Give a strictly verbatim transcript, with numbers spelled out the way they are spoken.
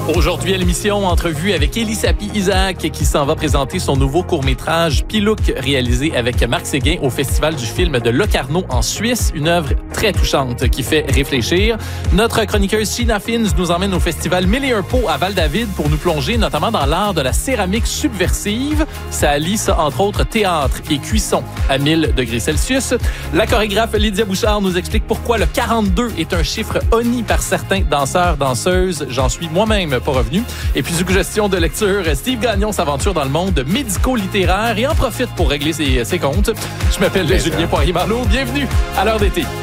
Aujourd'hui à l'émission, entrevue avec Élisapie Isaac qui s'en va présenter son nouveau court-métrage Pilouk, réalisé avec Marc Séguin au Festival du film de Locarno en Suisse. Une œuvre très touchante qui fait réfléchir. Notre chroniqueuse Sheena Fins nous emmène au festival Mille et un Pots à Val-David pour nous plonger notamment dans l'art de la céramique subversive. Ça allie ça, entre autres, théâtre et cuisson à mille degrés Celsius. La chorégraphe Lydia Bouchard nous explique pourquoi le quarante-deux est un chiffre honni par certains danseurs, danseuses. J'en suis moi-même pas revenu. Et puis, suggestion de lecture, Steve Gagnon s'aventure dans le monde médico-littéraire et en profite pour régler ses, ses comptes. Je m'appelle Julien Poirier-Marleau. Bienvenue à l'heure d'été.